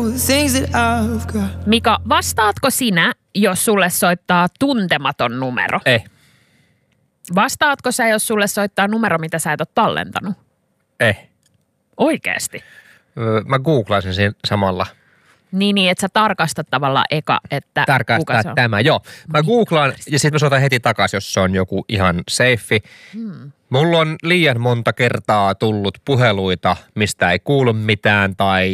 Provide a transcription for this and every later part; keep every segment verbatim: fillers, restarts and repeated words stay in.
things that I've got. Mika, vastaatko sinä, jos sulle soittaa tuntematon numero? Ei. Vastaatko sä, jos sulle soittaa numero, mitä sä et ole tallentanut? Ei. Oikeesti? Öö, mä googlaisin siinä samalla. Niin, niin, että sä tarkastat tavallaan eka, että Tarkastaa kuka se on. tämä, joo. Mä googlaan ja sitten mä soitan heti takaisin, jos se on joku ihan safe. Hmm. Mulla on liian monta kertaa tullut puheluita, mistä ei kuulu mitään tai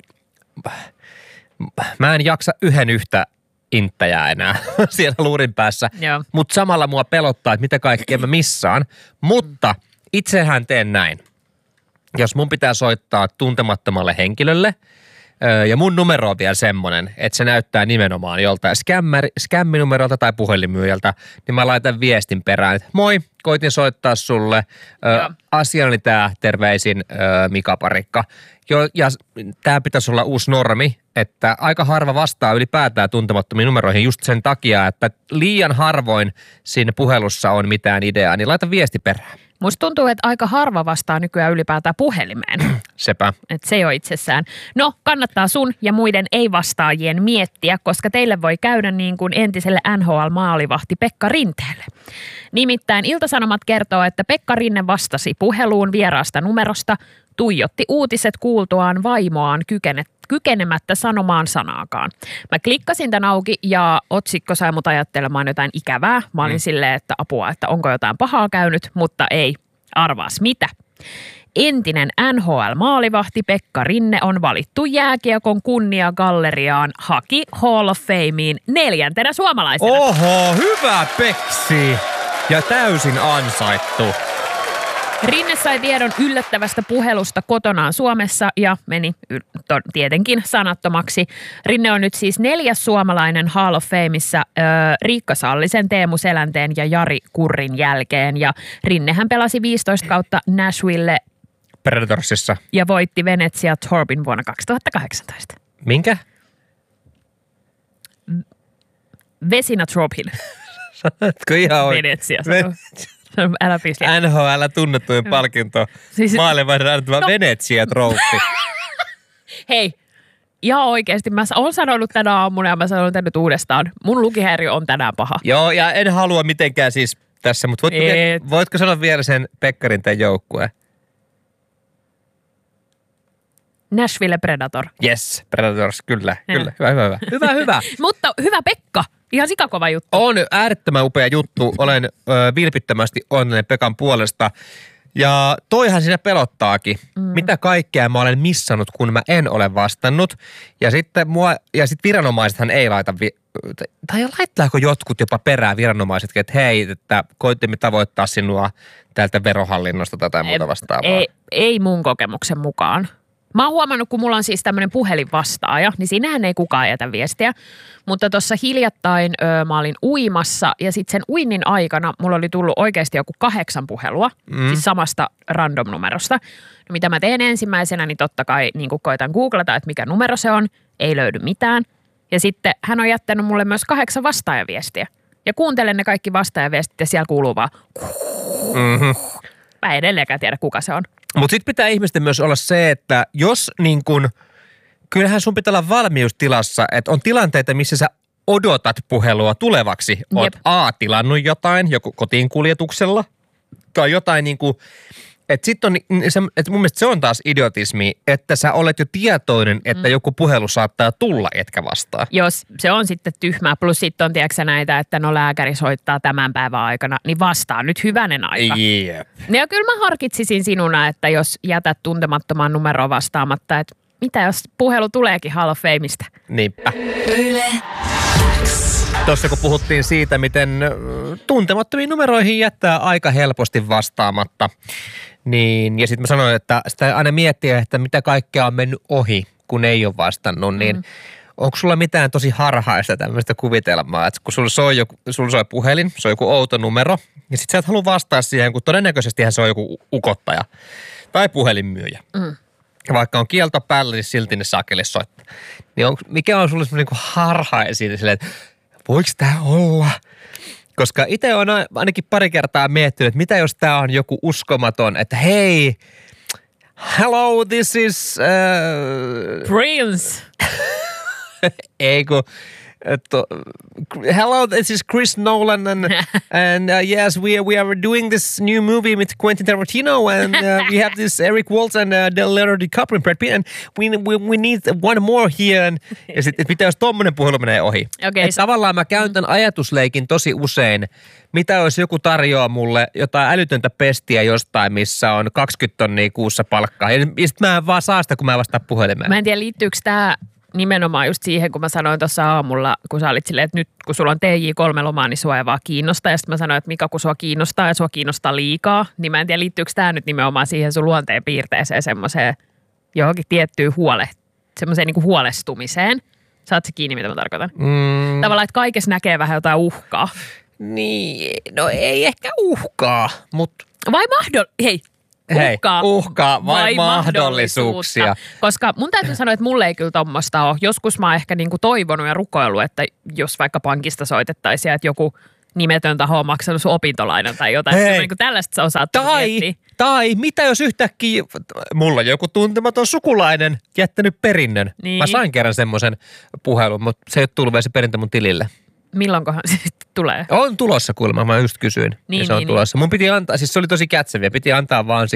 mä en jaksa yhden yhtä inttäjää enää siellä luurin päässä. Mutta samalla mua pelottaa, että mitä kaikkea mä missaan. Mutta itsehän teen näin. Jos mun pitää soittaa tuntemattomalle henkilölle, ja mun numero on vielä semmoinen, että se näyttää nimenomaan joltain skämminumerolta tai puhelinmyyjältä, niin mä laitan viestin perään, että moi, koitin soittaa sulle. Ö, asia oli tää, terveisin ö, Mika Parikka. Jo, ja tää pitäisi olla uusi normi, että aika harva vastaa ylipäätään tuntemattomiin numeroihin just sen takia, että liian harvoin siinä puhelussa on mitään ideaa, niin laita viesti perään. Musta tuntuu, että aika harva vastaa nykyään ylipäätään puhelimeen. Sepä. Että se jo itsessään. No, kannattaa sun ja muiden ei-vastaajien miettiä, koska teille voi käydä niin kuin entiselle N H L-maalivahti Pekka Rinteelle. Nimittäin Ilta-Sanomat kertoo, että Pekka Rinne vastasi puheluun vieraasta numerosta, tuijotti uutiset kuultuaan vaimoaan kykene, kykenemättä sanomaan sanaakaan. Mä klikkasin tän auki ja otsikko sai mut ajattelemaan jotain ikävää. Mä olin mm. silleen, että apua, että onko jotain pahaa käynyt, mutta ei. Arvaas mitä. Entinen N H L-maalivahti Pekka Rinne on valittu jääkiekon kunniagalleriaan, haki Hall of Fameen neljäntenä suomalaisena. Oho, hyvä Peksi! Ja täysin ansaittu. Rinne sai tiedon yllättävästä puhelusta kotonaan Suomessa ja meni tietenkin sanattomaksi. Rinne on nyt siis neljäs suomalainen Hall of Fameissa äh, Riikka Sallisen, Teemu Selänteen ja Jari Kurrin jälkeen. Ja Rinnehän pelasi viisitoista kautta Nashville Predatorsissa ja voitti Venetsia Torbin vuonna kaksituhattakahdeksantoista. Minkä? Vesina Tropin. Sanotko ihan oikein? Venetsiassa. Älä pistä. N H L tunnettuin palkinto. Siis, maalivahden annettava no. Venetsia Trophy. Hei, ihan oikeasti. Mä oon sanonut tänä aamuna ja mä sanon tänne nyt uudestaan. Mun lukihäiriö on tänään paha. Joo, ja en halua mitenkään siis tässä, mutta voitko, vielä, voitko sanoa vielä sen Pekka Rinteen joukkueen? Nashville Predator. Yes, Predators, kyllä, ja. kyllä. Hyvä, hyvä, hyvä. Hyvä, hyvä. Mutta hyvä Pekka. Ihan sikakova juttu. On äärettömän upea juttu. Olen ö, vilpittömästi onnellinen Pekan puolesta. Ja toihan siinä pelottaakin. Mm. Mitä kaikkea mä olen missannut, kun mä en ole vastannut. Ja sitten mua, ja sit viranomaisethan ei laita, vi, tai laittaako jotkut jopa perään viranomaisetkin, että hei, että koitimme tavoittaa sinua täältä verohallinnosta tai jotain muuta vastaavaa. Ei, ei mun kokemuksen mukaan. Mä oon huomannut, kun mulla on siis tämmöinen puhelinvastaaja, niin siinähän ei kukaan jätä viestiä. Mutta tuossa hiljattain ö, mä olin uimassa ja sitten sen uinnin aikana mulla oli tullut oikeasti joku kahdeksan puhelua, mm. siis samasta random-numerosta. No mitä mä teen ensimmäisenä, niin totta kai niin kun koitan googlata, että mikä numero se on, ei löydy mitään. Ja sitten hän on jättänyt mulle myös kahdeksan vastaajaviestiä. Ja kuuntelen ne kaikki vastaajaviestit ja siellä kuuluu vaan mm-hmm. Mä en edelleenkään tiedä, kuka se on. Mutta sitten pitää ihmisten myös olla se, että jos niin kun, kyllähän sun pitää olla valmiustilassa, että on tilanteita, missä sä odotat puhelua tulevaksi. Oot A, tilannut jotain, joku kotiin kuljetuksella tai jotain niin kuin, että sitten on, että mun mielestä se on taas idiotismi, että sä olet jo tietoinen, että mm. joku puhelu saattaa tulla, etkä vastaa. Jos se on sitten tyhmää, plus sitten on tiedätkö näitä, että no lääkäri soittaa tämän päivän aikana, niin vastaa nyt hyvänen aika. Yep. Ja kyllä mä harkitsisin sinuna, että jos jätät tuntemattoman numeroon vastaamatta, että mitä jos puhelu tuleekin Hall of Fameista? Niinpä. Tuossa kun puhuttiin siitä, miten tuntemattomiin numeroihin jättää aika helposti vastaamatta, niin, ja sitten mä sanoin, että sitä aina miettiä, että mitä kaikkea on mennyt ohi, kun ei ole vastannut, niin mm. onko sulla mitään tosi harhaista tämmöistä kuvitelmaa, että kun sulla soi, joku, sulla soi puhelin, se on joku outo numero, ja sitten sä et halua vastaa siihen, kun todennäköisestihän se on joku ukottaja tai puhelinmyyjä. Mm. Vaikka on kielto päällä, niin silti ne saakeli soittaa. Niin on, mikä on sulle semmoinen niin harhaisin silleen, että voiko tämä olla? Koska itse olen ainakin pari kertaa miettinyt, että mitä jos tämä on joku uskomaton, että hei, hello, this is... Uh... Prince. Ei kun, to, hello, this is Chris Nolan and, and uh, yes, we, we are doing this new movie with Quentin Tarantino and uh, we have this Eric Waltz and uh, Leonardo DiCaprio and Brad Pitt and we, we, we need one more here. And, ja sitten mitä jos tommonen puhelu menee ohi. Okay, et tavallaan mä käytän ajatusleikin tosi usein, mitä jos joku tarjoaa mulle jotain älytöntä pestiä jostain, missä on kaksikymmentä tonnia kuussa palkkaa. Ja sitten mä en vaan saa sitä, kun mä vastaan puhelimeen. Mä en tiedä, liittyykö tämä nimenomaan just siihen, kun mä sanoin tuossa aamulla, kun sä olit silleen, että nyt kun sulla on T J kolme lomaa, niin sua ei vaan kiinnostaa. Ja sitten mä sanoin, että Mika, kun sua kiinnostaa ja sua kiinnostaa liikaa, niin mä en tiedä, liittyykö tämä nyt nimenomaan siihen sun luonteen piirteeseen semmoiseen johonkin tiettyyn huole, semmoiseen niin kuin huolestumiseen. Saat se kiinni, mitä mä tarkoitan? Mm. Tavallaan, että kaikessa näkee vähän jotain uhkaa. Niin, no ei ehkä uhkaa, mutta... Vai mahdoll... Hei, uhkaa. Hei, uhkaa vai, vai mahdollisuuksia. Koska mun täytyy sanoa, että mulle ei kyllä tommoista ole. Joskus mä oon ehkä niinku toivonut ja rukoillut, että jos vaikka pankista soitettaisiin ja että joku nimetön taho on maksanut sun opintolainan tai jotain. Hei. Niin kuin tällaista sä osaat tai, miettiä. Tai mitä jos yhtäkkiä, mulla on joku tuntematon sukulainen jättänyt perinnön. Niin. Mä sain kerran semmoisen puhelun, mutta se ei ole tullut vielä se perintö mun tilille. Milloinkohan se sitten tulee? On tulossa kuulemma, mä just kysyin. Niin, ja se on niin, tulossa. Mun piti antaa, siis se oli tosi kätseviä, piti antaa vaan